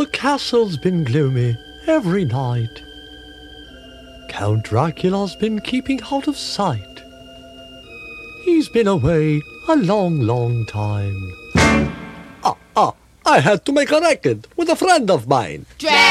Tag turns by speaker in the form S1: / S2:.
S1: The castle's been gloomy every night. Count Dracula's been keeping out of sight. He's been away a long, long time. I had to make a record with a friend of mine.